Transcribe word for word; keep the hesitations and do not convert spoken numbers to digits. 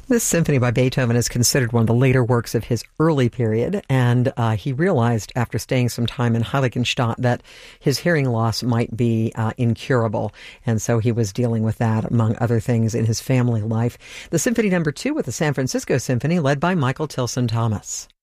This symphony by Beethoven is considered one of the later works of his early period, and uh, he realized after staying some time in Heiligenstadt that his hearing loss might be uh, incurable, and so he was dealing with that, among other things, in his family life. The Symphony Number Two with the San Francisco Symphony, led by Michael Tilson Thomas.